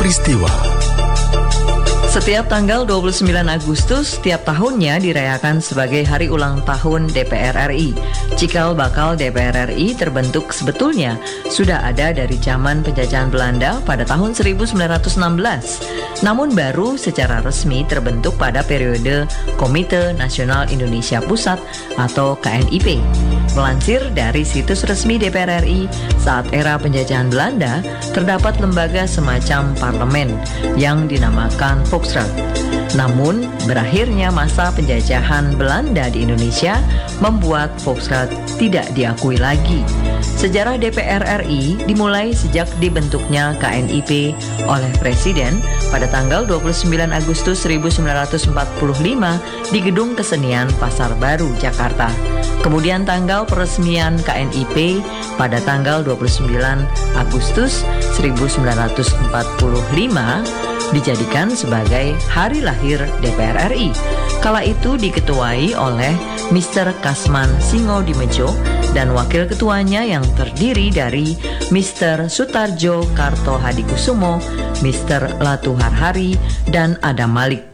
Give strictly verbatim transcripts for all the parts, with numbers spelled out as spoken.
peristiwa. Setiap tanggal dua puluh sembilan Agustus setiap tahunnya dirayakan sebagai hari ulang tahun D P R R I. Cikal bakal D P R R I terbentuk sebetulnya sudah ada dari zaman penjajahan Belanda pada tahun seribu sembilan ratus enam belas. Namun baru secara resmi terbentuk pada periode Komite Nasional Indonesia Pusat atau K N I P. Melansir dari situs resmi D P R R I, saat era penjajahan Belanda terdapat lembaga semacam parlemen yang dinamakan Volksraad. Namun, berakhirnya masa penjajahan Belanda di Indonesia membuat Volksraad tidak diakui lagi. Sejarah D P R R I dimulai sejak dibentuknya K N I P oleh Presiden pada tanggal dua puluh sembilan Agustus seribu sembilan ratus empat puluh lima di Gedung Kesenian Pasar Baru, Jakarta. Kemudian tanggal peresmian K N I P pada tanggal dua puluh sembilan Agustus seribu sembilan ratus empat puluh lima dijadikan sebagai hari lahir D P R R I. Kala itu diketuai oleh Mister Kasman Singodimedjo dan wakil ketuanya yang terdiri dari Mister Sutarjo Kartohadikusumo, Mister Latuharhari, dan Adam Malik.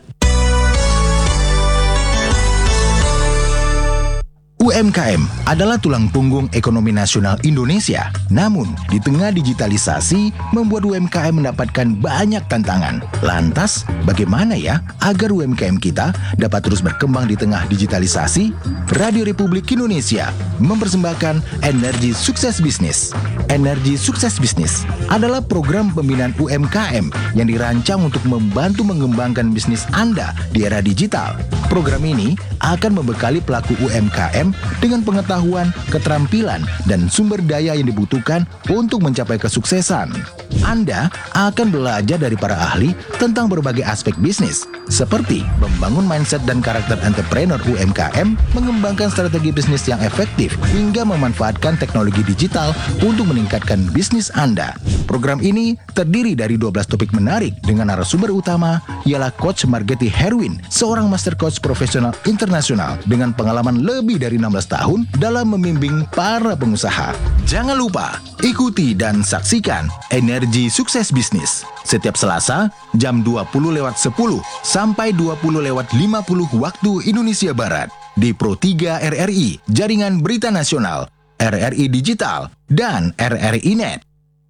U M K M adalah tulang punggung ekonomi nasional Indonesia. Namun, di tengah digitalisasi, membuat U M K M mendapatkan banyak tantangan. Lantas, bagaimana ya agar U M K M kita dapat terus berkembang di tengah digitalisasi? Radio Republik Indonesia mempersembahkan Energi Sukses Bisnis. Energi Sukses Bisnis adalah program pembinaan U M K M yang dirancang untuk membantu mengembangkan bisnis Anda di era digital. Program ini akan membekali pelaku U M K M dengan pengetahuan, keterampilan, dan sumber daya yang dibutuhkan untuk mencapai kesuksesan. Anda akan belajar dari para ahli tentang berbagai aspek bisnis, seperti membangun mindset dan karakter entrepreneur U M K M, mengembangkan strategi bisnis yang efektif, hingga memanfaatkan teknologi digital untuk meningkatkan bisnis Anda. Program ini terdiri dari dua belas topik menarik dengan narasumber utama ialah Coach Margeti Herwin, seorang master coach profesional internasional dengan pengalaman lebih dari enam belas tahun dalam membimbing para pengusaha. Jangan lupa, ikuti dan saksikan Energi Sukses Bisnis setiap Selasa jam dua puluh lewat sepuluh sampai dua puluh lewat lima puluh waktu Indonesia Barat di Pro tiga R R I, Jaringan Berita Nasional, R R I Digital, dan R R I Net.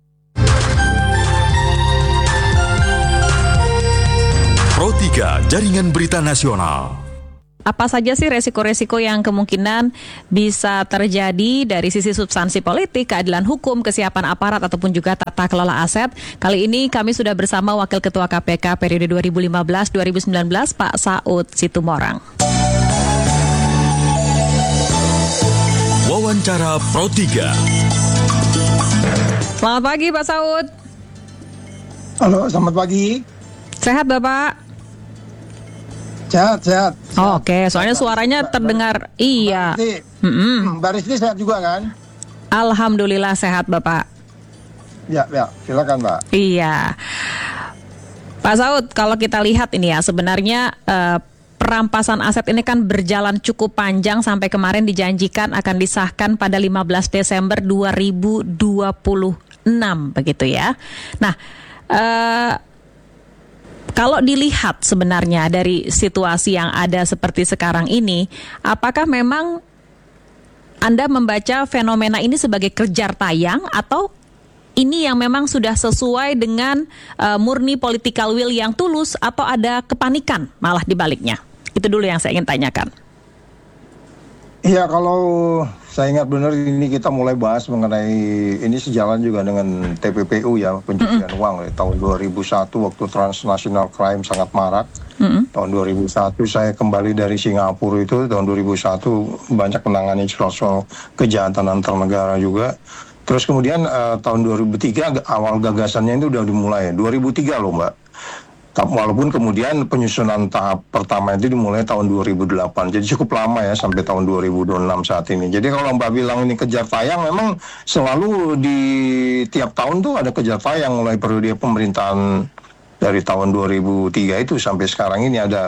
Pro tiga Jaringan Berita Nasional. Apa saja sih resiko-resiko yang kemungkinan bisa terjadi dari sisi substansi politik, keadilan hukum, kesiapan aparat, ataupun juga tata kelola aset? Kali ini kami sudah bersama Wakil Ketua K P K periode dua ribu lima belas sampai dua ribu sembilan belas, Pak Saud Situmorang. Wawancara Pro tiga. Selamat pagi Pak Saud. Halo, selamat pagi. Sehat Bapak? Sehat, sehat. Oh, Oke, okay. Soalnya suaranya terdengar. Iya. Mbak Rizky sehat juga kan? Alhamdulillah sehat Bapak. Ya, ya, silakan Mbak. Iya. Pak Saud, kalau kita lihat ini ya, sebenarnya eh, perampasan aset ini kan berjalan cukup panjang sampai kemarin dijanjikan akan disahkan pada lima belas Desember dua ribu dua puluh enam, begitu ya. Nah, eh kalau dilihat sebenarnya dari situasi yang ada seperti sekarang ini, apakah memang Anda membaca fenomena ini sebagai kejar tayang atau ini yang memang sudah sesuai dengan uh, murni political will yang tulus atau ada kepanikan malah dibaliknya? Itu dulu yang saya ingin tanyakan. Iya, kalau saya ingat benar ini kita mulai bahas mengenai ini sejalan juga dengan T P P U ya, pencucian mm-hmm. uang ya, tahun dua ribu satu waktu transnational crime sangat marak. Mm-hmm. Tahun dua ribu satu saya kembali dari Singapura itu, tahun dua ribu satu banyak menangani soal kejahatan antar negara juga. Terus kemudian uh, tahun dua ribu tiga awal gagasannya itu udah dimulai, dua ribu tiga loh Mbak. Walaupun kemudian penyusunan tahap pertama itu dimulai tahun dua ribu delapan, jadi cukup lama ya sampai tahun dua ribu dua puluh enam saat ini. Jadi kalau Mbak bilang ini kejar tayang, memang selalu di tiap tahun tuh ada kejar tayang mulai periode pemerintahan dari tahun dua ribu tiga itu sampai sekarang ini ada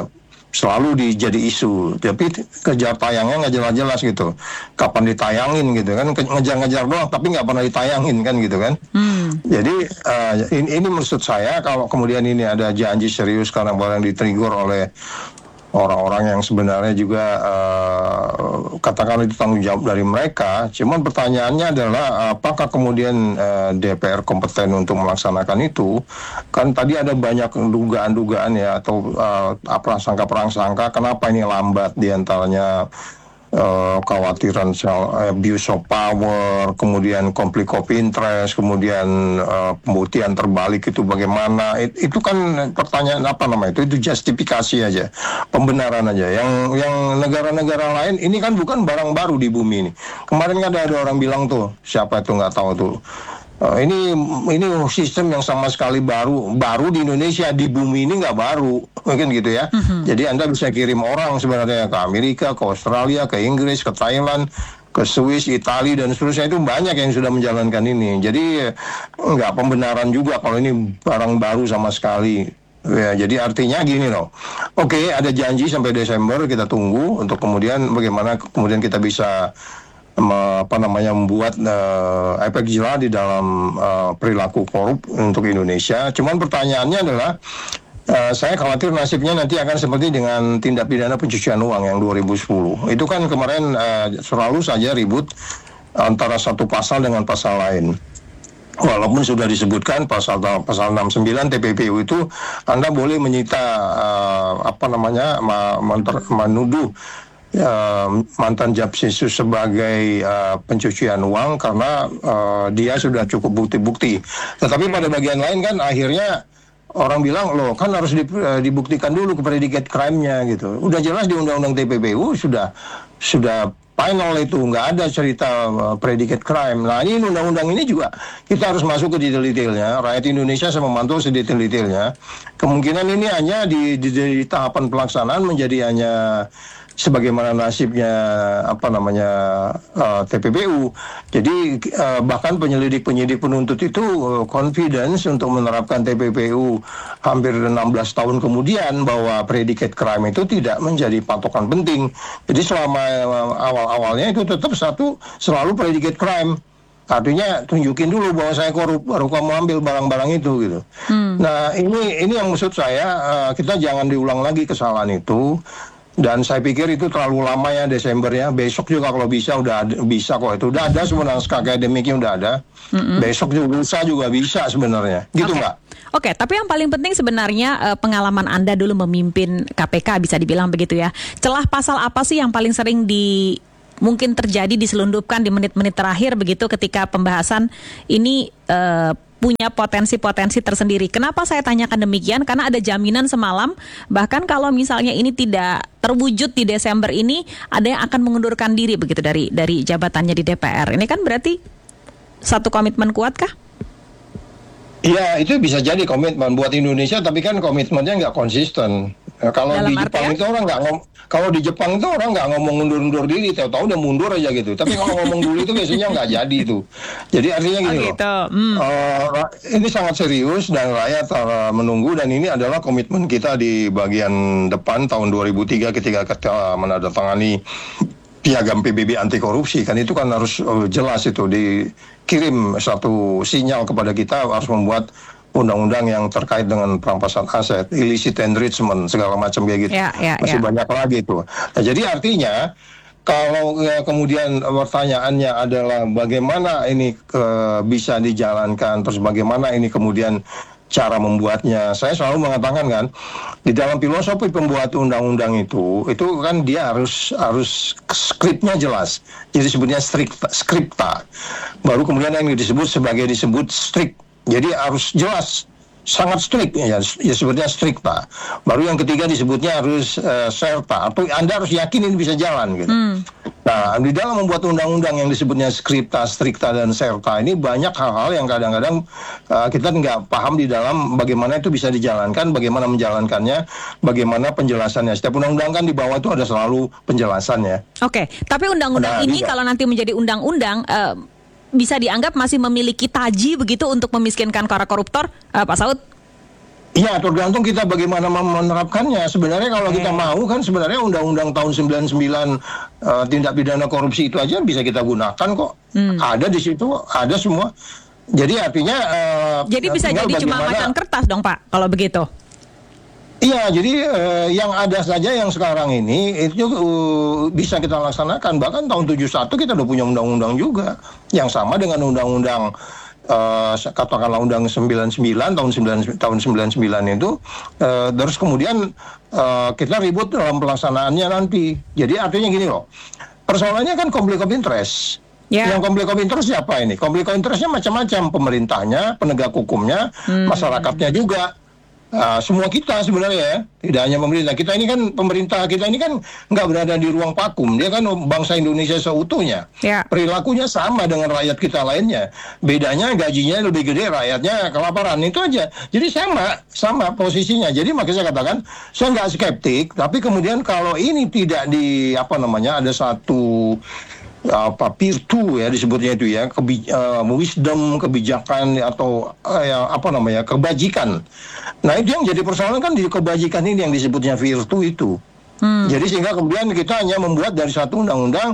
selalu di, jadi isu, tapi kejar tayangnya nggak jelas-jelas gitu, kapan ditayangin gitu kan, ngejar-ngejar doang tapi nggak pernah ditayangin kan gitu kan. Hmm. Jadi uh, ini, ini maksud saya kalau kemudian ini ada janji serius karena barang ditrigger oleh orang-orang yang sebenarnya juga uh, katakanlah itu tanggung jawab dari mereka. Cuman pertanyaannya adalah apakah kemudian uh, D P R kompeten untuk melaksanakan itu? Kan tadi ada banyak dugaan-dugaan ya atau uh, prasangka-prasangka kenapa ini lambat, diantaranya Uh, kekhawatiran soal abuse of power, kemudian konflik of interest, kemudian uh, pembuktian terbalik itu bagaimana? It, itu kan pertanyaan apa nama itu? Itu justifikasi aja, pembenaran aja. Yang yang negara-negara lain ini kan bukan barang baru di bumi ini. Kemarin kan ada, ada orang bilang tuh, siapa itu nggak tahu tuh. Uh, ini ini sistem yang sama sekali baru baru di Indonesia, di bumi ini nggak baru, mungkin gitu ya. Mm-hmm. Jadi Anda bisa kirim orang sebenarnya ke Amerika, ke Australia, ke Inggris, ke Thailand, ke Swiss, Italia dan seterusnya, itu banyak yang sudah menjalankan ini. Jadi nggak pembenaran juga kalau ini barang baru sama sekali. Ya, jadi artinya gini loh. Oke, ada janji sampai Desember, kita tunggu untuk kemudian bagaimana kemudian kita bisa apa namanya membuat uh, efek jerah di dalam uh, perilaku korup untuk Indonesia. Cuman pertanyaannya adalah uh, saya khawatir nasibnya nanti akan seperti dengan tindak pidana pencucian uang yang dua ribu sepuluh. Itu kan kemarin uh, selalu saja ribut antara satu pasal dengan pasal lain. Walaupun sudah disebutkan pasal pasal enam puluh sembilan T P P U itu Anda boleh menyita uh, apa namanya ma, manter, menuduh Uh, mantan Japsinsus sebagai uh, pencucian uang karena uh, dia sudah cukup bukti-bukti. Tetapi pada bagian lain kan akhirnya orang bilang loh kan harus di, uh, dibuktikan dulu ke predicate crime-nya gitu. Udah jelas di Undang-Undang T P P U sudah sudah final itu, nggak ada cerita uh, predicate crime. Nah ini undang-undang ini juga kita harus masuk ke detail-detailnya. Rakyat Indonesia saya memantau sedetail-detailnya. Kemungkinan ini hanya di, di, di tahapan pelaksanaan menjadi hanya sebagaimana nasibnya apa namanya uh, T P P U. Jadi uh, bahkan penyelidik-penyidik penuntut itu uh, confidence untuk menerapkan T P P U hampir enam belas tahun kemudian bahwa predicate crime itu tidak menjadi patokan penting. Jadi selama uh, awal-awalnya itu tetap satu selalu predicate crime. Artinya tunjukin dulu bahwa saya korup baru kamu ambil barang-barang itu gitu. Hmm. Nah ini ini yang maksud saya uh, kita jangan diulang lagi kesalahan itu. Dan saya pikir itu terlalu lama ya Desember ya. Besok juga kalau bisa udah ada, bisa kok itu udah ada sebenarnya naskah akademiknya udah ada. Mm-hmm. Besok juga lusa juga bisa sebenarnya. Gitu Mbak. Oke, okay, tapi yang paling penting sebenarnya uh, pengalaman Anda dulu memimpin K P K bisa dibilang begitu ya. Celah pasal apa sih yang paling sering di mungkin terjadi diselundupkan di menit-menit terakhir begitu ketika pembahasan ini uh, punya potensi-potensi tersendiri. Kenapa saya tanyakan demikian? Karena ada jaminan semalam, bahkan kalau misalnya ini tidak terwujud di Desember ini, ada yang akan mengundurkan diri begitu dari dari jabatannya di D P R. Ini kan berarti satu komitmen kuat kah? Iya, itu bisa jadi komitmen buat Indonesia, tapi kan komitmennya nggak konsisten. Nah, kalau Dalam di Jepang artian? itu orang nggak ngom, kalau di Jepang itu orang nggak ngomong mundur-mundur diri, tahu-tahu udah mundur aja gitu. Tapi kalau ngomong dulu itu biasanya nggak jadi itu. Jadi artinya gini oh, loh, gitu. hmm. uh, ini sangat serius dan rakyat uh, menunggu, dan ini adalah komitmen kita di bagian depan tahun dua ribu tiga ketika kita menandatangani piagam P B B anti korupsi. Kan itu kan harus uh, jelas itu dikirim satu sinyal kepada kita harus membuat undang-undang yang terkait dengan perampasan aset, illicit enrichment, segala macam kayak gitu. Ya, ya, Masih ya. banyak lagi itu. Nah, jadi artinya kalau ya, kemudian pertanyaannya adalah bagaimana ini ke, bisa dijalankan, terus bagaimana ini kemudian cara membuatnya. Saya selalu mengatakan kan, di dalam filosofi pembuat undang-undang itu, itu kan dia harus harus skripnya jelas. Jadi sebutnya strikta, skripta. Baru kemudian yang disebut sebagai disebut strict. Jadi harus jelas, sangat strict ya, ya sebutnya strikta. Baru yang ketiga disebutnya harus uh, serta, atau Anda harus yakin ini bisa jalan gitu. Hmm. Nah, di dalam membuat undang-undang yang disebutnya skripta, strikta dan serta ini banyak hal-hal yang kadang-kadang uh, kita nggak paham di dalam bagaimana itu bisa dijalankan, bagaimana menjalankannya, bagaimana penjelasannya. Setiap undang-undang kan di bawah itu ada selalu penjelasannya. Oke, tapi undang-undang nah, ini juga. kalau nanti menjadi undang-undang uh, bisa dianggap masih memiliki taji begitu untuk memiskinkan para koruptor, uh, Pak Saud? Iya, tergantung kita bagaimana menerapkannya. Sebenarnya kalau kita mau kan sebenarnya undang-undang tahun sembilan puluh sembilan uh, tindak pidana korupsi itu aja bisa kita gunakan kok. Hmm. Ada di situ, ada semua. Jadi artinya uh, jadi bisa jadi bagaimana, cuma macan kertas dong Pak kalau begitu. Iya, jadi uh, yang ada saja yang sekarang ini itu uh, bisa kita laksanakan. Bahkan tahun tujuh puluh satu kita udah punya undang-undang juga yang sama dengan undang-undang Uh, katakanlah undang sembilan puluh sembilan tahun sembilan tahun sembilan puluh sembilan itu uh, terus kemudian uh, kita ribut dalam pelaksanaannya nanti. Jadi artinya gini loh, persoalannya kan konflik of interest. Yeah. Yang konflik of interest siapa ini? Konflik of interestnya macam-macam, pemerintahnya, penegak hukumnya, hmm. masyarakatnya juga. Uh, semua kita sebenarnya ya, tidak hanya pemerintah. Kita ini kan pemerintah kita ini kan nggak berada di ruang vakum. Dia kan bangsa Indonesia seutuhnya. Ya. Perilakunya sama dengan rakyat kita lainnya. Bedanya gajinya lebih gede, rakyatnya kelaparan, itu aja. Jadi sama, sama posisinya. Jadi makanya saya katakan saya nggak skeptik. Tapi kemudian kalau ini tidak di apa namanya ada satu apa virtu ya disebutnya itu ya kebi, uh, wisdom kebijakan atau uh, ya, apa namanya kebajikan. Nah itu yang jadi persoalan kan di kebajikan ini yang disebutnya virtu itu. Hmm. Jadi sehingga kemudian kita hanya membuat dari satu undang-undang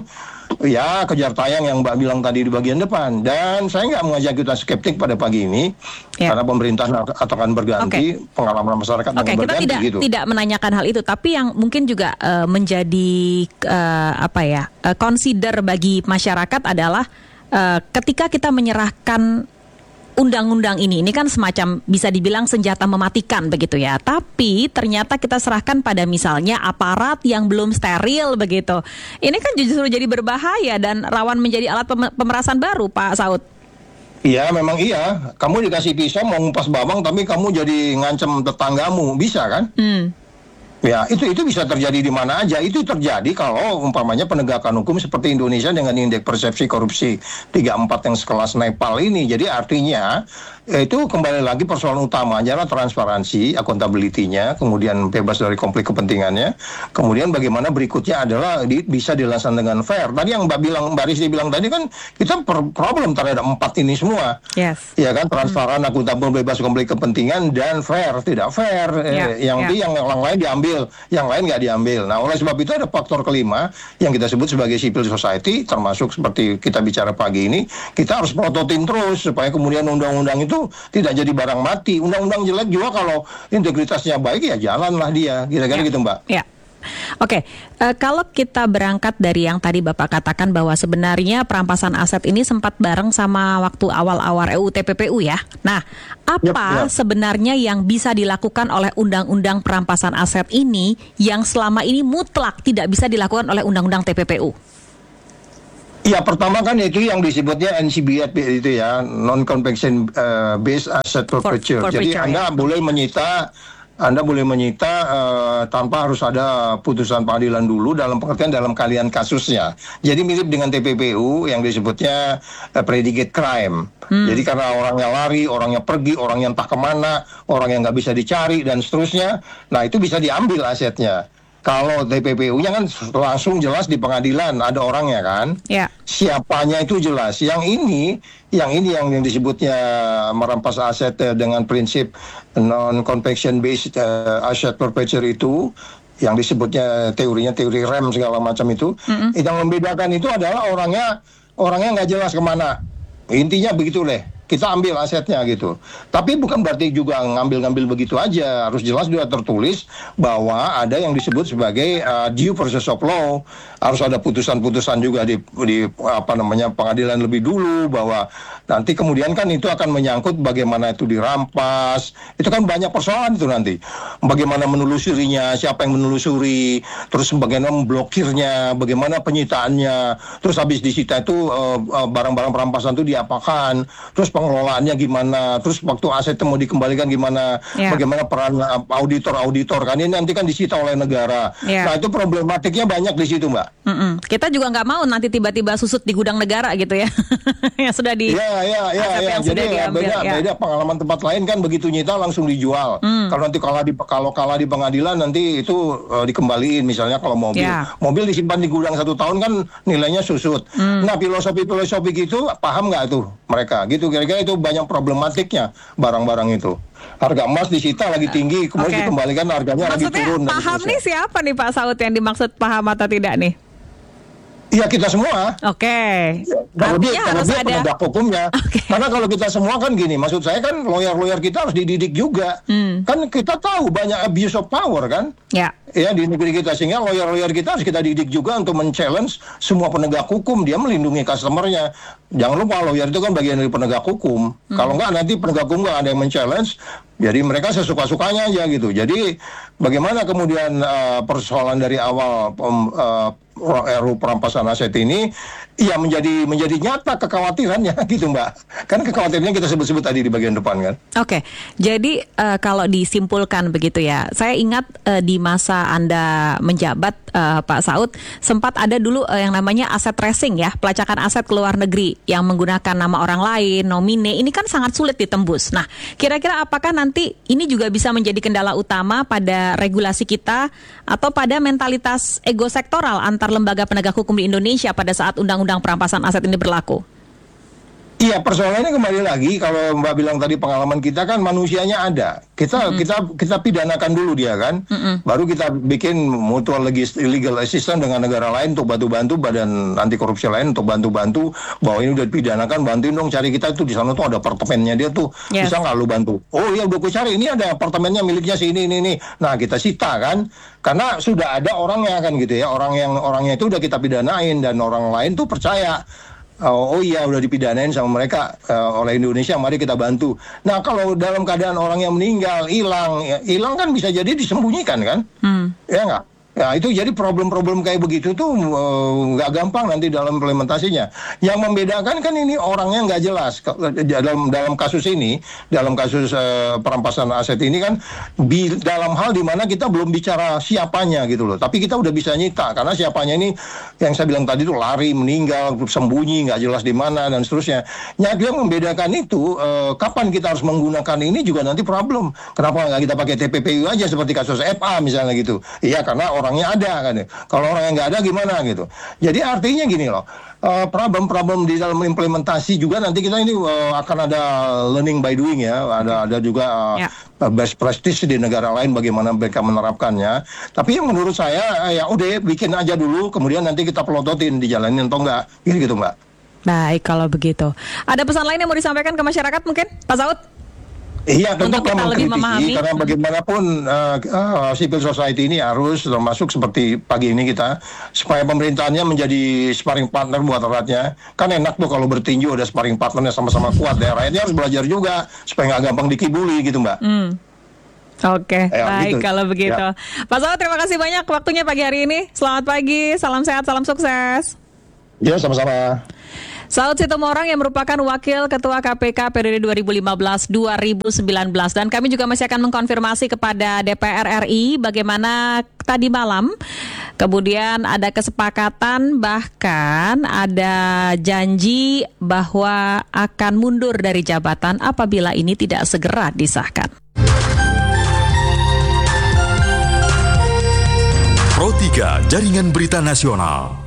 ya kejar tayang yang Mbak bilang tadi di bagian depan. Dan saya nggak mengajak kita skeptik pada pagi ini ya. Karena pemerintah akan berganti, okay. pengalaman masyarakat okay, akan berganti. Kita tidak, gitu. tidak menanyakan hal itu, tapi yang mungkin juga uh, menjadi uh, apa ya uh, consider bagi masyarakat adalah uh, ketika kita menyerahkan undang-undang ini, ini kan semacam bisa dibilang senjata mematikan begitu ya. Tapi ternyata kita serahkan pada misalnya aparat yang belum steril begitu. Ini kan justru jadi berbahaya dan rawan menjadi alat pemerasan baru, Pak Saud. Iya, memang iya. Kamu dikasih pisau mau ngupas bawang, tapi kamu jadi ngancem tetanggamu, bisa kan? Hmm. Ya, itu itu bisa terjadi di mana aja. Itu terjadi kalau umpamanya penegakan hukum seperti Indonesia dengan indeks persepsi korupsi tiga puluh empat yang sekelas Nepal ini. Jadi artinya itu kembali lagi persoalan utamanya adalah transparansi, accountability-nya, kemudian bebas dari konflik kepentingannya. Kemudian bagaimana berikutnya adalah di, bisa dilaksanakan dengan fair. Tadi yang Mbak bilang, Mbak Rizky bilang tadi kan kita problem terhadap empat ini semua. Yes. Ya kan, transparan, hmm. akuntabel, bebas konflik kepentingan dan fair, tidak fair. Yeah. Eh, yang yeah. di yang yang lain diambil, yang lain nggak diambil. Nah, oleh sebab itu ada faktor kelima yang kita sebut sebagai civil society, termasuk seperti kita bicara pagi ini, kita harus prototin terus supaya kemudian undang-undang itu tidak jadi barang mati. Undang-undang jelek juga kalau integritasnya baik ya jalanlah dia. Kira-kira ya. Gitu Mbak. Ya. Oke, uh, kalau kita berangkat dari yang tadi Bapak katakan bahwa sebenarnya perampasan aset ini sempat bareng sama waktu awal-awal R U U T P P U ya. Nah, apa yep, yep. sebenarnya yang bisa dilakukan oleh undang-undang perampasan aset ini yang selama ini mutlak tidak bisa dilakukan oleh undang-undang T P P U? Ya, pertama kan itu yang disebutnya N C B A T itu ya, non-conviction uh, based asset forfeiture. For, Jadi Anda ya. boleh menyita Anda boleh menyita uh, tanpa harus ada putusan pengadilan dulu dalam pengertian dalam kalian kasusnya. Jadi mirip dengan T P P U yang disebutnya uh, predicate crime. Hmm. Jadi karena orangnya lari, orangnya pergi, orang yang tak kemana, orang yang nggak bisa dicari dan seterusnya. Nah itu bisa diambil asetnya. Kalau T P P U-nya kan langsung jelas di pengadilan ada orangnya kan, ya. Siapanya itu jelas. Yang ini, yang ini yang, yang disebutnya merampas aset uh, dengan prinsip non-conviction based uh, asset forfeiture itu, yang disebutnya teorinya teori rem segala macam itu, mm-hmm. Yang membedakan itu adalah orangnya orangnya nggak jelas kemana. Intinya begitu deh. Kita ambil asetnya gitu. Tapi bukan berarti juga ngambil-ngambil begitu aja. Harus jelas juga tertulis bahwa ada yang disebut sebagai uh, due process of law. Harus ada putusan-putusan juga di, di apa namanya pengadilan lebih dulu bahwa nanti kemudian kan itu akan menyangkut bagaimana itu dirampas. Itu kan banyak persoalan itu nanti. Bagaimana menelusurinya, siapa yang menelusuri, terus bagaimana memblokirnya, bagaimana penyitaannya, terus habis disita itu uh, uh, barang-barang perampasan itu diapakan, terus pengelolaannya gimana, terus waktu aset itu mau dikembalikan gimana, yeah. Bagaimana peran auditor-auditor kan ini nanti kan disita oleh negara. Yeah. Nah itu problematiknya banyak di situ Mbak. Mm-mm. Kita juga nggak mau nanti tiba-tiba susut di gudang negara gitu ya, yang sudah di. Ya ya ya ya. Jadi diambil, beda ya. beda pengalaman tempat lain kan begitu nyita langsung dijual. Mm. Kalau nanti kalah di kalau kalah di pengadilan nanti itu uh, dikembaliin misalnya kalau mobil, yeah. Mobil disimpan di gudang satu tahun kan nilainya susut. Mm. Nah filosofi-filosofi gitu paham nggak tuh mereka gitu kira-kira. saya kira itu banyak problematiknya barang-barang itu. Harga emas disita lagi tinggi, kemudian Oke. dikembalikan harganya lagi Maksudnya turun. dan paham seterusnya. nih siapa nih Pak Saud yang dimaksud paham atau tidak nih? Iya kita semua. Oke. Terlebih, Artinya harus terlebih ada. penegak hukumnya. Oke. Karena kalau kita semua kan gini, maksud saya kan lawyer-lawyer kita harus dididik juga. Hmm. Kan kita tahu banyak abuse of power kan. Ya. Ya di negeri kita, sehingga lawyer-lawyer kita harus kita didik juga untuk men-challenge semua penegak hukum. Dia melindungi customernya. Jangan lupa lawyer itu kan bagian dari penegak hukum. Hmm. Kalau enggak nanti penegak hukum nggak ada yang men-challenge, jadi mereka sesuka-sukanya aja gitu. Jadi bagaimana kemudian uh, persoalan dari awal um, uh, R U perampasan aset ini ya menjadi menjadi nyata kekhawatirannya gitu Mbak. Kan kekhawatirannya kita sebut-sebut tadi di bagian depan kan. Oke, jadi eh, kalau disimpulkan begitu ya, saya ingat eh, di masa Anda menjabat eh, Pak Saud, sempat ada dulu eh, yang namanya aset tracing ya, pelacakan aset ke luar negeri yang menggunakan nama orang lain, nomine, ini kan sangat sulit ditembus. Nah, kira-kira apakah nanti ini juga bisa menjadi kendala utama pada regulasi kita atau pada mentalitas ego sektoral antar lembaga penegak hukum di Indonesia pada saat undang-undang perampasan aset ini berlaku? Iya, persoalannya kembali lagi kalau Mbak bilang tadi pengalaman kita kan manusianya ada. Kita mm-hmm. kita kita pidanakan dulu dia kan. Mm-hmm. Baru kita bikin mutual legis- legal assistance dengan negara lain untuk bantu-bantu badan anti korupsi lain untuk bantu-bantu bahwa ini udah dipidanakan, bantuin dong cari kita tuh di sana tuh ada apartemennya dia tuh. Yes. Bisa nggak lu bantu? Oh iya udah gue cari, ini ada apartemennya miliknya si ini ini ini. Nah, kita sita kan. Karena sudah ada orangnya kan gitu ya. Orang yang orangnya itu udah kita pidanain dan orang lain tuh percaya. Oh, oh iya udah dipidanain sama mereka uh, oleh Indonesia, mari kita bantu. Nah kalau dalam keadaan orang yang meninggal, hilang, ya, hilang kan bisa jadi disembunyikan kan, hmm. ya nggak? Ya itu jadi problem-problem kayak begitu tuh nggak uh, gampang nanti dalam implementasinya. Yang membedakan kan ini orangnya nggak jelas dalam dalam kasus ini, dalam kasus uh, perampasan aset ini kan bi, dalam hal dimana kita belum bicara siapanya gitu loh. Tapi kita udah bisa nyita karena siapanya ini yang saya bilang tadi tuh lari, meninggal, sembunyi, nggak jelas di mana dan seterusnya. Yang yang membedakan itu uh, kapan kita harus menggunakan ini juga nanti problem. Kenapa nggak kita pakai T P P U aja seperti kasus F A misalnya gitu? Iya karena orang orangnya ada kan, kalau orang yang nggak ada gimana gitu. Jadi artinya gini loh, uh, problem-problem di dalam implementasi juga nanti kita ini uh, akan ada learning by doing ya, ada ada juga uh, ya. best practice di negara lain bagaimana mereka menerapkannya. Tapi yang menurut saya ya udah bikin aja dulu, kemudian nanti kita pelototin dijalanin atau enggak, gitu gitu Mbak. Baik kalau begitu. Ada pesan lain yang mau disampaikan ke masyarakat mungkin, Pak Saud? Iya, tentu kita lebih memahami. Karena bagaimanapun uh, uh, civil society ini harus termasuk seperti pagi ini kita supaya pemerintahannya menjadi sparring partner buat rakyatnya. Kan enak tuh kalau bertinju ada sparring partnernya sama-sama kuat. Ya, rakyatnya harus belajar juga supaya nggak gampang dikibuli gitu Mbak. Hmm. Oke, eh, baik gitu. kalau begitu. Ya. Pak Saud, terima kasih banyak waktunya pagi hari ini. Selamat pagi, salam sehat, salam sukses. Ya, sama-sama. Saud Sitomorang yang merupakan Wakil Ketua K P K periode dua ribu lima belas sampai dua ribu sembilan belas. Dan kami juga masih akan mengkonfirmasi kepada D P R R I bagaimana tadi malam kemudian ada kesepakatan, bahkan ada janji bahwa akan mundur dari jabatan apabila ini tidak segera disahkan. Pro tiga Jaringan Berita Nasional.